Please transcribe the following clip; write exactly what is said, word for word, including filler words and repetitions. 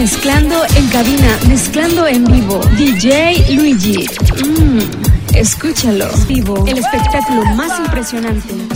Mezclando en cabina, mezclando en vivo. D J Luigi. Mm, escúchalo. Vivo. El espectáculo más impresionante.